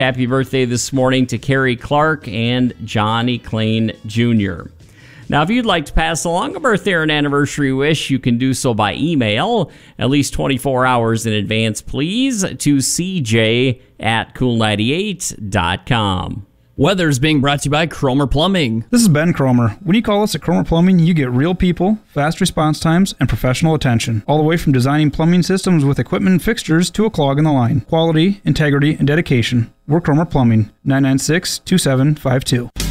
Happy birthday this morning to Carrie Clark and Johnny Klein Jr. Now, if you'd like to pass along a birthday or an anniversary wish, you can do so by email at least 24 hours in advance, please, to cj@cool98.com. Weather's being brought to you by Cromer Plumbing. This is Ben Cromer. When you call us at Cromer Plumbing, you get real people, fast response times, and professional attention. All the way from designing plumbing systems with equipment and fixtures to a clog in the line. Quality, integrity, and dedication. We're Cromer Plumbing, 996-2752.